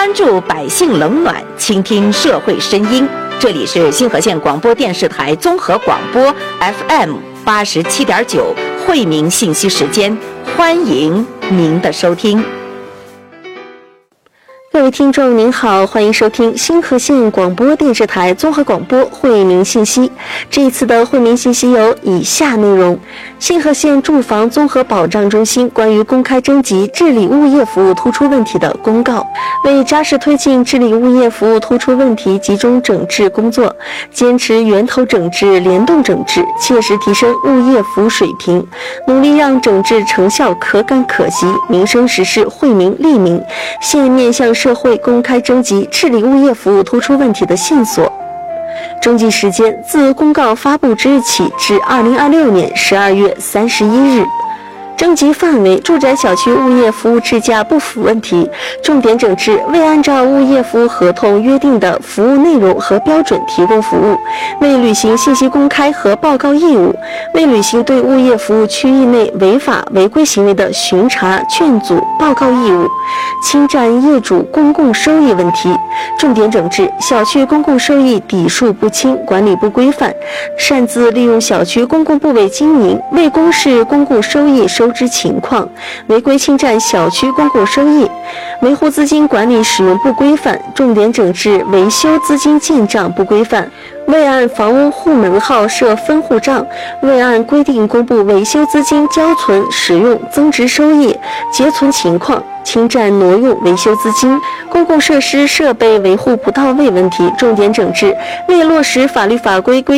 关注百姓冷暖，倾听社会声音。这里是星河县广播电视台综合广播 FM87.9惠民信息时间，欢迎您的收听。 各位听众您好，欢迎收听星河县广播电视台综合广播惠民信息。这一次的惠民信息有以下内容：星河县住房综合保障中心关于公开征集治理物业服务突出问题的公告，为扎实推进治理物业服务突出问题集中整治工作，坚持源头整治、联动整治，切实提升物业服务水平，努力让整治成效可感可及，民生实事惠民利民。现面向社会公开征集治理物业服务突出问题的线索。征集时间自公告发布之日起至2026年12月31日。征集范围：住宅小区物业服务质价不符问题，重点整治未按照物业服务合同约定的服务内容和标准提供服务，未履行信息公开和报告义务，未履行对物业服务区域内违法违规行为的巡查、劝阻、报告义务，侵占业主公共收益问题，重点整治小区公共收益底数不清、管理不规范，擅自利用小区公共部位经营，未公示公共收益收支情况，违规侵占小区公共收益，维护资金管理使用不规范，重点整治维修资金建账不规范，未按房屋户门号设分户账，未按规定公布维修资金交存、使用、增值收益、结存情况，侵占挪用维修资金，公共设施设备维护不到位问题，重点整治未落实法律法规规